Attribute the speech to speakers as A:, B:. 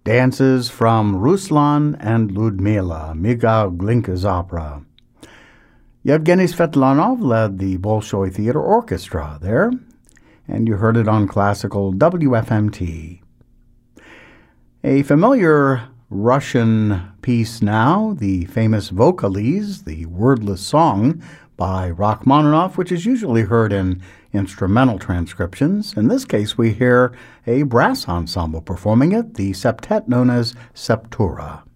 A: dances from Ruslan and Ludmila, Mikhail Glinka's opera. Yevgeny Svetlanov led the Bolshoi Theater Orchestra there, and you heard it on classical WFMT. A familiar Russian piece now, the famous Vocaliz, the wordless song by Rachmaninoff, which is usually heard in instrumental transcriptions. In this case, we hear a brass ensemble performing it, the septet known as Septura.